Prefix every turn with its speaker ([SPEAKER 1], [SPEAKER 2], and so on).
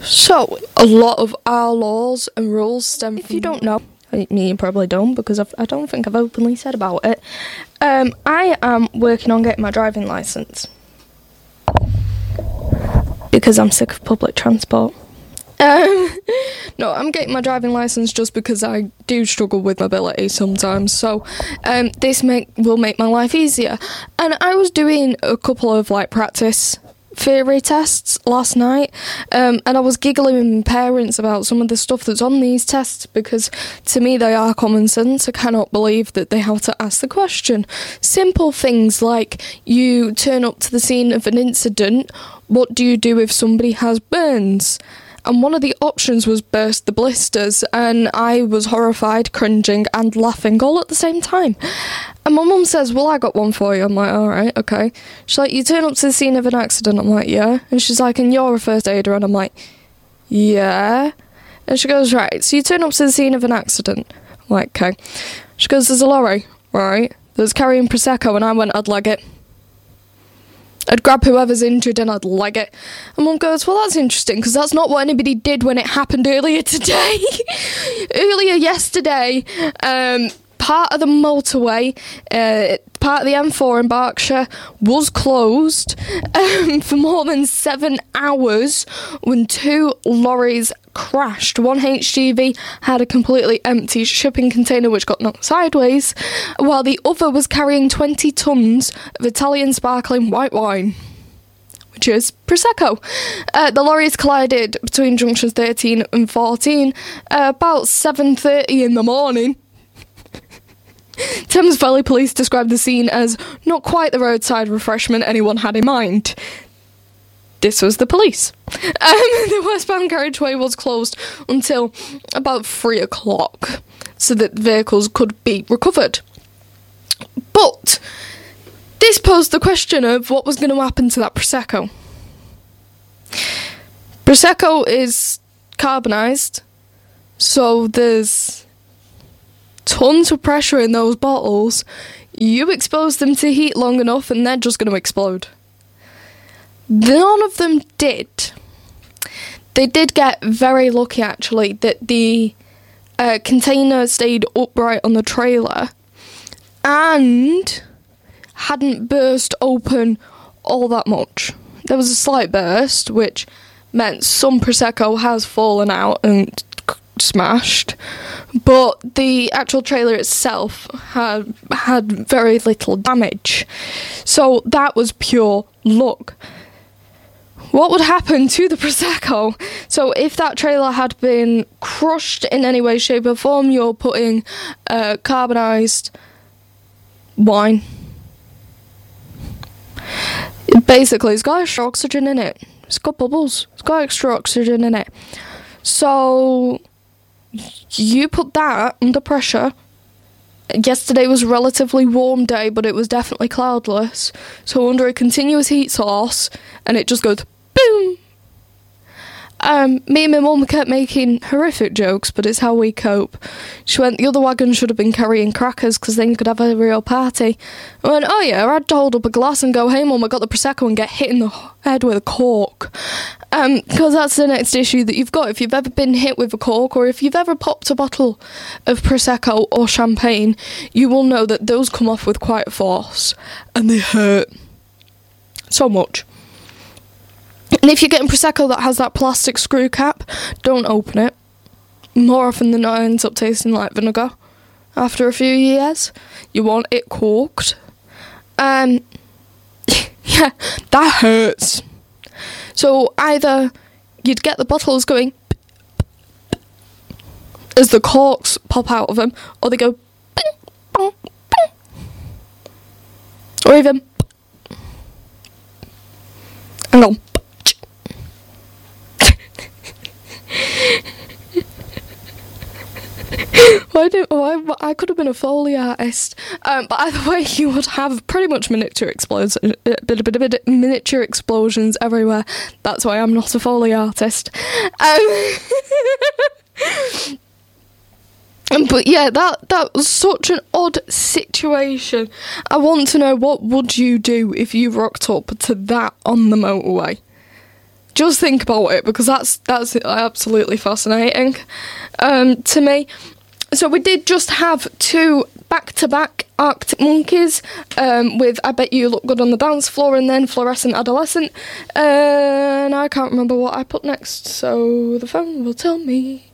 [SPEAKER 1] So, a lot of our laws and rules stem from... If you don't know, you probably don't, because I don't think I've openly said about it. I am working on getting my driving licence. Because I'm sick of public transport. No, I'm getting my driving licence just because I do struggle with mobility sometimes, so this will make my life easier. And I was doing a couple of practice theory tests last night, and I was giggling with my parents about some of the stuff that's on these tests, because to me they are common sense. I cannot believe that they have to ask the question. Simple things like, you turn up to the scene of an incident, what do you do if somebody has burns? And one of the options was burst the blisters, and I was horrified, cringing and laughing all at the same time. And my mum says, well, I got one for you. I'm like, alright, okay. She's like, you turn up to the scene of an accident. I'm like, yeah. And she's like, and you're a first aider? And I'm like, yeah. And she goes, right, so you turn up to the scene of an accident. I'm like, okay. She goes, there's a lorry, right, that's carrying Prosecco, and I went, I'd leg it. I'd grab whoever's injured and I'd leg it. And Mum goes, well, that's interesting, because that's not what anybody did when it happened earlier today. Earlier yesterday, part of the motorway, part of the M4 in Berkshire, was closed for more than 7 hours when 2 lorries crashed. One HGV had a completely empty shipping container which got knocked sideways, while the other was carrying 20 tons of Italian sparkling white wine, which is Prosecco. The lorries collided between junctions 13 and 14 about 7:30 in the morning. Thames Valley Police described the scene as not quite the roadside refreshment anyone had in mind. This was the police. The westbound carriageway was closed until about 3 o'clock, so that vehicles could be recovered. But this posed the question of what was going to happen to that Prosecco. Prosecco is carbonised, so there's tons of pressure in those bottles. You expose them to heat long enough and they're just going to explode. None of them did. They did get very lucky, actually, that the container stayed upright on the trailer and hadn't burst open all that much. There was a slight burst, which meant some Prosecco has fallen out and smashed, but the actual trailer itself had very little damage. So that was pure luck. What would happen to the Prosecco? So if that trailer had been crushed in any way, shape or form, you're putting carbonised wine. Basically, it's got extra oxygen in it. It's got bubbles. It's got extra oxygen in it. So you put that under pressure. Yesterday was a relatively warm day, but it was definitely cloudless. So under a continuous heat source, and it just goes boom. Me and my mum kept making horrific jokes, but it's how we cope. She went, the other wagon should have been carrying crackers, because then you could have a real party. I went, oh yeah, I had to hold up a glass and go, hey mum, I got the Prosecco, and get hit in the head with a cork. Because that's the next issue that you've got. If you've ever been hit with a cork, or if you've ever popped a bottle of Prosecco or champagne, you will know that those come off with quite a force, and they hurt so much. And if you're getting Prosecco that has that plastic screw cap, don't open it. More often than not, it ends up tasting like vinegar after a few years. You want it corked. Yeah, that hurts. So either you'd get the bottles going as the corks pop out of them, or they go or even and go. I could have been a Foley artist, but either way, you would have pretty much miniature explosions everywhere. That's why I'm not a Foley artist. But yeah, that was such an odd situation. I want to know, what would you do if you rocked up to that on the motorway? just think about it, because that's absolutely fascinating to me. So we did just have 2 back-to-back Arctic Monkeys with I Bet You Look Good on the Dance Floor, and then Fluorescent Adolescent. And I can't remember what I put next, so the phone will tell me.